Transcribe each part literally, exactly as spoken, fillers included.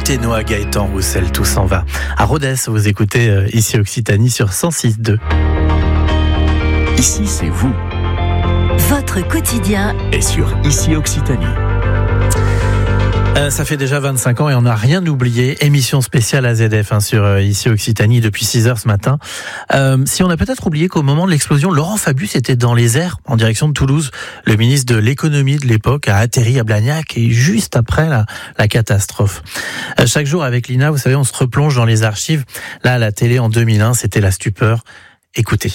Ténois, Gaëtan Roussel, tout s'en va. À Rodez, vous écoutez euh, ici Occitanie sur cent six deux. Ici, c'est vous. Votre quotidien Et sur Ici Occitanie. Euh, ça fait déjà vingt-cinq ans et on n'a rien oublié. Émission spéciale A Z F hein, sur euh, Ici Occitanie depuis six heures ce matin. Euh, si on a peut-être oublié qu'au moment de l'explosion, Laurent Fabius était dans les airs en direction de Toulouse. Le ministre de l'économie de l'époque a atterri à Blagnac et juste après la, la catastrophe. Euh, chaque jour avec Lina, vous savez, on se replonge dans les archives. Là, à la télé en deux mille un, c'était la stupeur. Écoutez.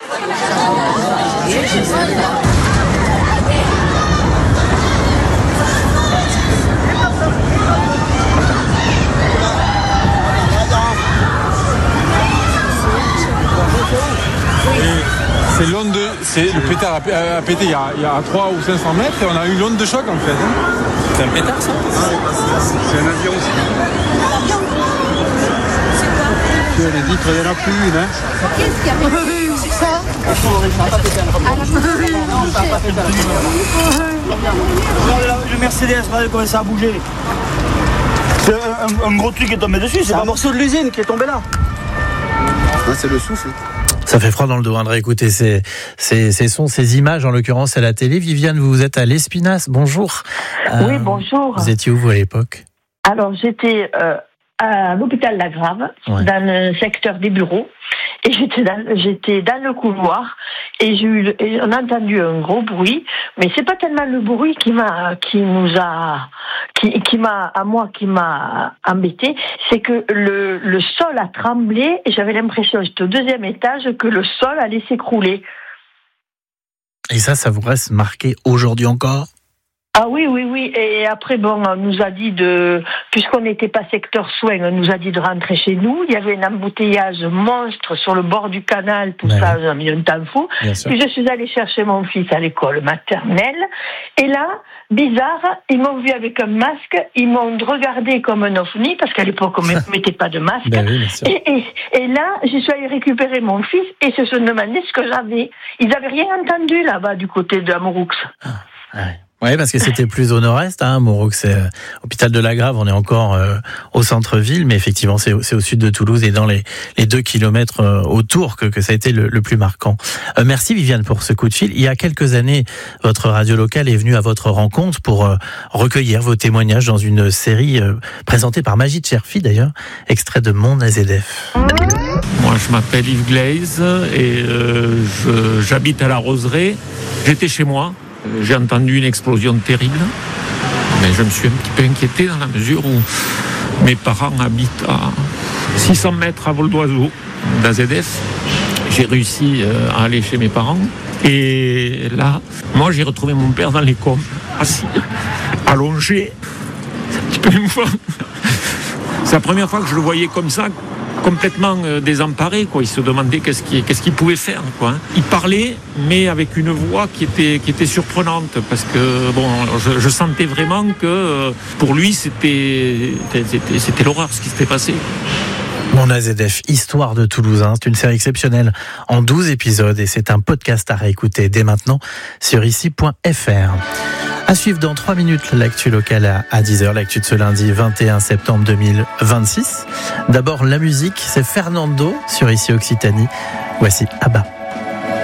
C'est l'onde de, c'est le pétard a, a pété il y, a, il y a trois ou cinq cents mètres et on a eu l'onde de choc en fait. Hein. C'est un pétard ça ? C'est un avion aussi. C'est quoi ? Les vitres, il n'y en a plus une. Hein. Qu'est-ce qu'il y a ? C'est ça ? Le Mercedes, regardez comment ça a bougé. C'est un, un, un gros truc qui est tombé dessus, c'est un morceau de l'usine qui est tombé là. Ouais, c'est le souffle. Ça fait froid dans le dos hein, de réécouter ces, ces, ces sons, ces images, en l'occurrence à la télé. Viviane, vous êtes à l'Espinasse, bonjour. Euh, oui, bonjour. Vous étiez où, vous, à l'époque ? Alors, j'étais euh, à l'hôpital Lagrave, ouais. Dans le secteur des bureaux, et j'étais dans, j'étais dans le couloir, et, j'ai eu, et on a entendu un gros bruit, mais c'est pas tellement le bruit qui m'a, qui nous a, qui, qui m'a, à moi, qui m'a embêté, c'est que le, le sol a tremblé, et j'avais l'impression, j'étais au deuxième étage, que le sol allait s'écrouler. Et ça, ça vous reste marqué aujourd'hui encore ? Ah oui, oui, oui. Et après, bon, on nous a dit de, puisqu'on n'était pas secteur soins, on nous a dit de rentrer chez nous. Il y avait un embouteillage monstre sur le bord du canal, tout ouais. ça, j'ai mis un temps fou. Puis je suis allée chercher mon fils à l'école maternelle. Et là, bizarre, ils m'ont vu avec un masque, ils m'ont regardé comme un ovni, parce qu'à l'époque, on ne mettait pas de masque. Ben oui, et, et, et là, je suis allée récupérer mon fils, et se sont demandé ce que j'avais. Ils n'avaient rien entendu là-bas, du côté de Amoureux. Ah, ouais. Oui, parce que c'était plus au nord-est, hein, Mauroux, c'est euh, hôpital de Lagrave, on est encore euh, au centre-ville, mais effectivement c'est, c'est au sud de Toulouse et dans les, les deux kilomètres euh, autour que, que ça a été le, le plus marquant. Euh, merci Viviane pour ce coup de fil. Il y a quelques années, votre radio locale est venue à votre rencontre pour euh, recueillir vos témoignages dans une série euh, présentée par Magid Cherfi d'ailleurs, extrait de Mon A Z F. Moi je m'appelle Yves Glaise et euh, je, j'habite à la Roseraie. J'étais chez moi. J'ai entendu une explosion terrible, mais je me suis un petit peu inquiété dans la mesure où mes parents habitent à six cents mètres à vol d'oiseau d'A Z F. J'ai réussi à aller chez mes parents et là, moi j'ai retrouvé mon père dans les combes, assis, allongé. C'est un petit peu émouvant. C'est la première fois que je le voyais comme ça, complètement désemparé, quoi. Il se demandait qu'est-ce qu'il, qu'est-ce qu'il pouvait faire, quoi. Il parlait, mais avec une voix qui était, qui était surprenante, parce que bon, je, je sentais vraiment que pour lui, c'était, c'était, c'était l'horreur ce qui s'était passé. Mon A Z F, Histoire de Toulouse, hein. C'est une série exceptionnelle en douze épisodes et c'est un podcast à réécouter dès maintenant sur ici point f r. À suivre dans trois minutes, l'actu locale à dix heures, l'actu de ce lundi vingt et un septembre deux mille vingt-six. D'abord, la musique, c'est Fernando sur Ici Occitanie. Voici Abba.